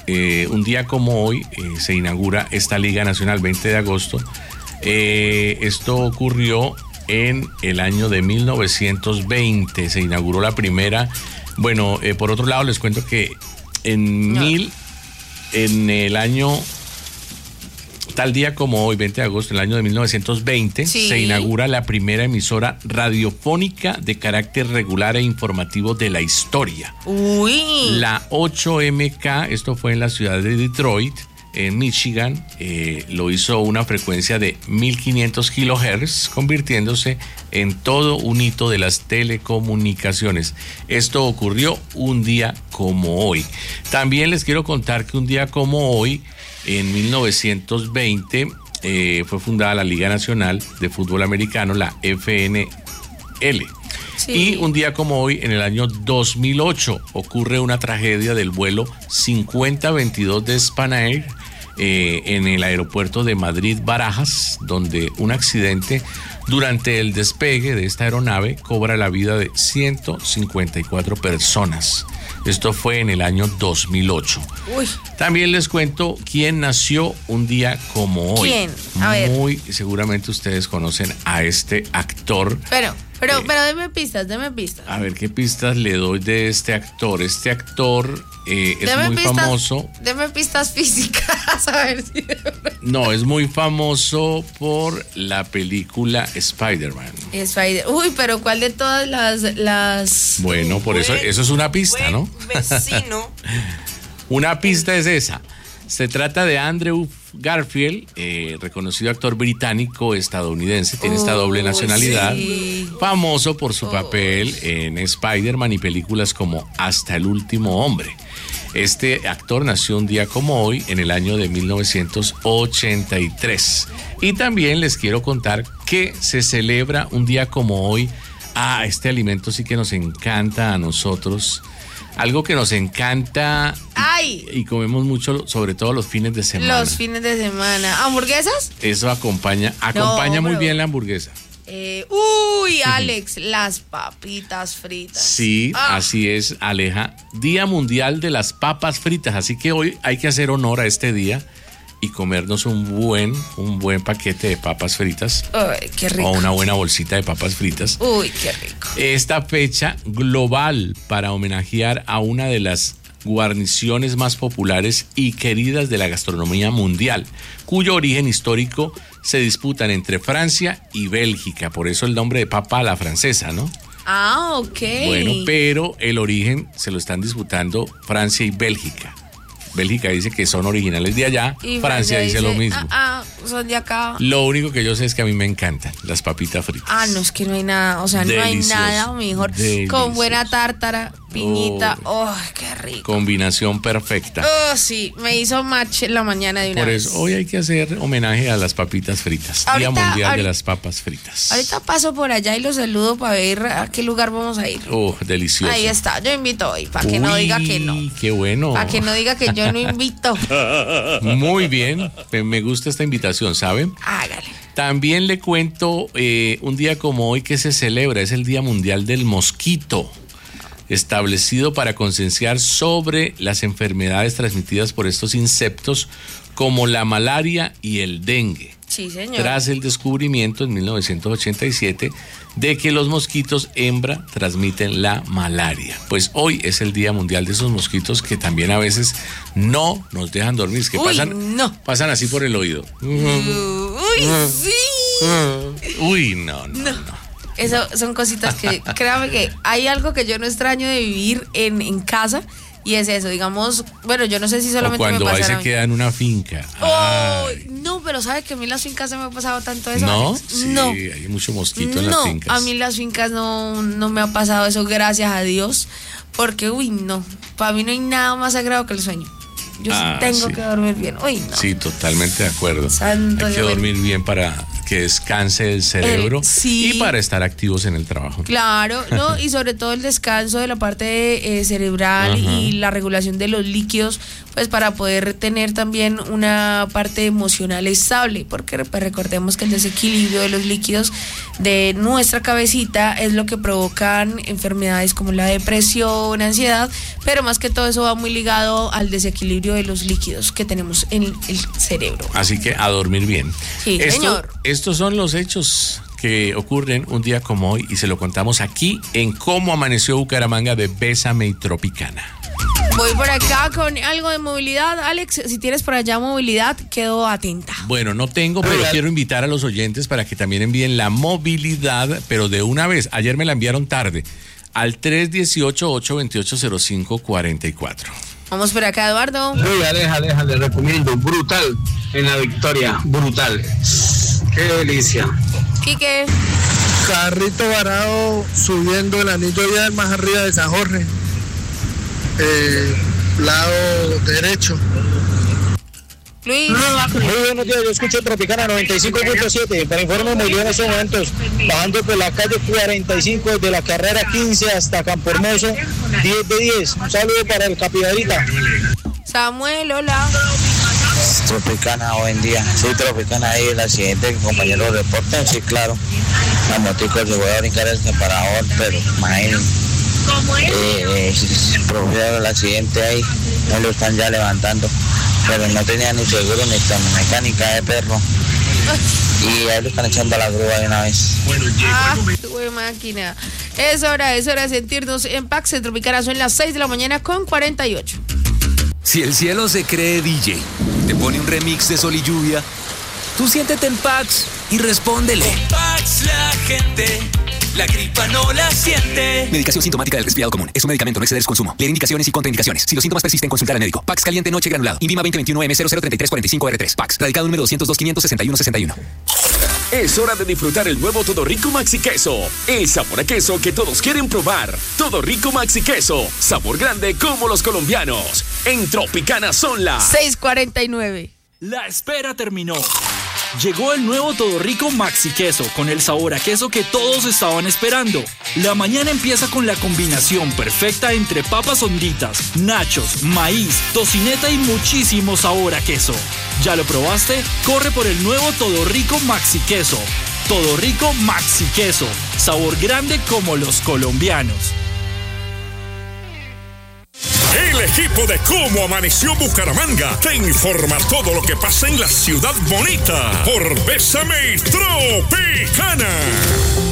un día como hoy se inaugura esta Liga Nacional, 20 de agosto. Esto ocurrió en el año de 1920, se inauguró la primera. Bueno, por otro lado les cuento que en el año, tal día como hoy, 20 de agosto, en el año de 1920, se inaugura la primera emisora radiofónica de carácter regular e informativo de la historia. La 8MK, esto fue en la ciudad de Detroit, en Michigan. Lo hizo una frecuencia de 1500 kilohertz, convirtiéndose en todo un hito de las telecomunicaciones. Esto ocurrió un día como hoy. También les quiero contar que un día como hoy, en 1920, fue fundada la Liga Nacional de Fútbol Americano, la FNL. Y un día como hoy, en el año 2008, ocurre una tragedia del vuelo 5022 de Spanair en el aeropuerto de Madrid-Barajas, donde un accidente durante el despegue de esta aeronave cobra la vida de 154 personas. Esto fue en el año 2008. También les cuento quién nació un día como hoy. ¿Quién? A ver. Muy seguramente ustedes conocen a este actor. Pero deme pistas. A ver, ¿qué pistas le doy de este actor? Este actor es muy famoso. Deme pistas físicas, a ver si... No, es muy famoso por la película Spider-Man. Pero ¿cuál de todas las... Bueno, por eso es una pista, ¿no? Vecino. Una pista es esa. Se trata de Andrew Garfield, reconocido actor británico estadounidense, tiene esta doble nacionalidad, famoso por su papel en Spider-Man y películas como Hasta el último hombre. Este actor nació un día como hoy, en el año de 1983. Y también les quiero contar que se celebra un día como hoy. Este alimento sí que nos encanta a nosotros. Algo que nos encanta y comemos mucho, sobre todo los fines de semana. Los fines de semana. ¿Hamburguesas? Eso acompaña muy bien la hamburguesa. Alex, las papitas fritas. Sí, así es, Aleja. Día Mundial de las Papas Fritas. Así que hoy hay que hacer honor a este día y comernos un buen paquete de papas fritas. Qué rico. O una buena bolsita de papas fritas. Qué rico. Esta fecha global para homenajear a una de las guarniciones más populares y queridas de la gastronomía mundial, cuyo origen histórico se disputan entre Francia y Bélgica. Por eso el nombre de papa a la francesa, ¿no? Ok. Bueno, pero el origen se lo están disputando Francia y Bélgica. Bélgica dice que son originales de allá, y Francia dice lo mismo. Son de acá. Lo único que yo sé es que a mí me encantan las papitas fritas. No, es que no hay nada, no hay nada mejor. Delicioso. Con buena tártara, piñita, qué rico. Combinación perfecta. Sí, me hizo match en la mañana de una vez. Por eso hoy hay que hacer homenaje a las papitas fritas. Día Mundial de las Papas Fritas. Ahorita paso por allá y lo saludo para ver a qué lugar vamos a ir. Delicioso. Ahí está, yo invito hoy, para que no diga que no. Qué bueno. Para que no diga que yo no invito. Muy bien, me gusta esta invitación, ¿saben? Hágale. También le cuento un día como hoy que se celebra, es el Día Mundial del Mosquito, establecido para concienciar sobre las enfermedades transmitidas por estos insectos como la malaria y el dengue. Sí, señor. Tras el descubrimiento en 1987 de que los mosquitos hembra transmiten la malaria. Pues hoy es el Día Mundial de esos mosquitos que también a veces no nos dejan dormir. Es que pasan así por el oído. Sí. No. Eso son cositas que, créame que hay algo que yo no extraño de vivir en casa. Y es eso, digamos, bueno, yo no sé si solamente me pasa. Cuando se queda en una finca. No, pero ¿sabe que a mí las fincas se me ha pasado tanto eso? ¿No? Alex? Sí, no. Hay mucho mosquito en las fincas. A mí las fincas no me ha pasado eso, gracias a Dios. Porque, para mí no hay nada más sagrado que el sueño. Yo tengo que dormir bien. No. Sí, totalmente de acuerdo. Santo hay que dormir bien para que descanse el cerebro sí. y para estar activos en el trabajo. Claro, ¿no? Y sobre todo el descanso de la parte cerebral y la regulación de los líquidos, pues para poder tener también una parte emocional estable, porque pues, recordemos que el desequilibrio de los líquidos de nuestra cabecita es lo que provocan enfermedades como la depresión, ansiedad, pero más que todo eso va muy ligado al desequilibrio de los líquidos que tenemos en el cerebro. Así que a dormir bien. Sí, señor. Estos son los hechos que ocurren un día como hoy y se lo contamos aquí en Cómo Amaneció Bucaramanga de Bésame y Tropicana. Voy por acá con algo de movilidad. Alex, si tienes por allá movilidad, quedo atenta. Bueno, no tengo, pero quiero invitar a los oyentes para que también envíen la movilidad, pero de una vez. Ayer me la enviaron tarde, al 318-828-0544. Vamos por acá, Eduardo. Uy, Aleja, le recomiendo. Brutal en la Victoria, brutal. Qué delicia. Quique. Carrito varado subiendo el anillo ya más arriba de San Jorge. Lado derecho. Luis. Muy buenos días, yo escucho Tropicana 95.7 para informe muy bien en estos momentos, bajando por la calle 45 desde la carrera 15 hasta Campo Hermoso, 10 de 10. Un saludo para el Capidarita. Samuel, hola. Tropicana, buen día. Sí, Tropicana, ahí el accidente que compañero reporten, sí, claro. La motico se voy a brincar el separador, pero imagínense. Produjeron el accidente ahí, no lo están ya levantando, pero no tenía ni seguro ni mecánica de perro y ahí lo están echando a la grúa de una vez. Qué máquina. Es hora de sentirnos en Pax en Tropicana. Son las 6 de la mañana con 48. Si el cielo se cree DJ, te pone un remix de Sol y Lluvia, tú siéntete en Pax y respóndele. En Pax la gente la gripa no la siente. Medicación sintomática del resfriado común. Es un medicamento, no exceder su consumo. Leer indicaciones y contraindicaciones. Si los síntomas persisten, consultar al médico. Pax caliente noche granulado. INVIMA 2021M003345R3. Pax. Radical número 202-561-61. Es hora de disfrutar el nuevo Todo Rico Maxi Queso. El sabor a queso que todos quieren probar. Todo Rico Maxi Queso. Sabor grande como los colombianos. En Tropicana son las 6:49. La espera terminó. Llegó el nuevo Todo Rico Maxi Queso con el sabor a queso que todos estaban esperando. La mañana empieza con la combinación perfecta entre papas honditas, nachos, maíz, tocineta y muchísimo sabor a queso. ¿Ya lo probaste? Corre por el nuevo Todo Rico Maxi Queso. Todo Rico Maxi Queso. Sabor grande como los colombianos. El equipo de Cómo Amaneció Bucaramanga te informa todo lo que pasa en la ciudad bonita por Bésame y Tropicana.